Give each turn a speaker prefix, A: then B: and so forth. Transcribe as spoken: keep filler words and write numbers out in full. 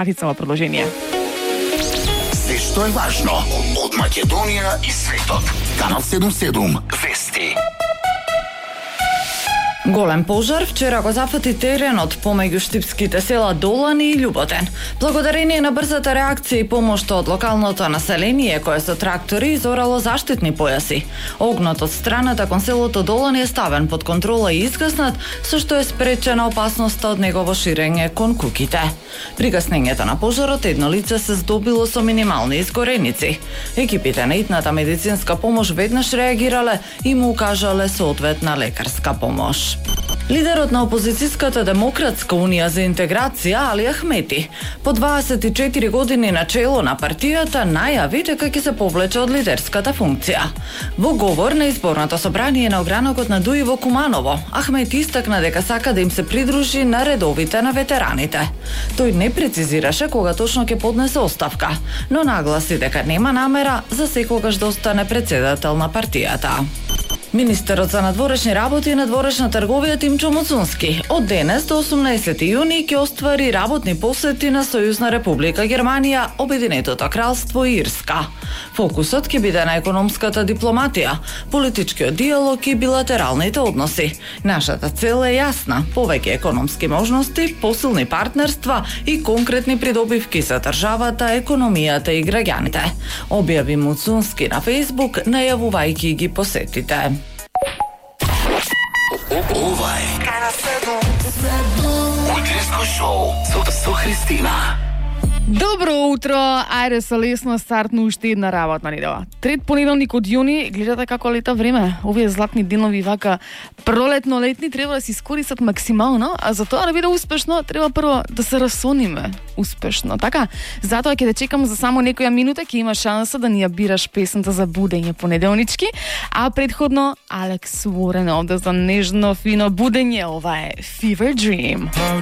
A: Матицово продолжение.
B: Се што е важно од Македонија и светот. Канал седумдесет и седум Вести.
C: Голем пожар вчера го зафати теренот помеѓу штипските села Долани и Љуботен. Благодарение на брзата реакција и помошта од локалното население кое со трактори изорало заштитни појаси. Огнот од страната кон селото Долани е ставен под контрола и изгаснат, со што е спречена опасноста од негово ширење кон куќите. При гаснењето на пожарот едно лице се здобило со минимални изгореници. Екипите на итната медицинска помош веднаш реагирале и му укажале соодветна лекарска помош. Лидерот на опозицијската Демократска унија за интеграција Али Ахмети по дваесет и четири години на чело на партијата најави дека ќе се повлече од лидерската функција. Во говор на изборното собрание на огранокот на Дуи во Куманово, Ахмети истакна дека сака да им се придружи на редовите на ветераните. Тој не прецизираше кога точно ќе поднесе оставка, но нагласи дека нема намера за секогаш да остане председател на партијата. Министерот за надворешни работи и надворешна трговија Тимчо Муцунски од денес до осумнаесети јуни ќе оствари работни посети на Сојузна република Германија, Обединетото кралство и Ирска. Фокусот ќе биде на економската дипломатија, политичкиот диалог и билатералните односи. Нашата цел е јасна: повеќе економски можности, посилни партнерства и конкретни придобивки за државата, економијата и граѓаните, објави Муцунски на Фејсбук, најавувајќи ги посетите.
B: Ова е Канал седумдесет утринско шоу со, со Христина.
A: Добро утро, ајде со лесно стартно уште една работна недела. Трет понеделник од јуни, гледате како лета време. Овие златни денови вака пролетно-летни треба да се искористат максимално, а за тоа да биде успешно треба прво да се расониме успешно. Така, затоа ќе те чекам за само некоја минута, ќе има шанса да ни ја бираш песната за будење понеделнички, а предходно Алекс Уорен овде за нежно фино будење. Ова е Fever Dream.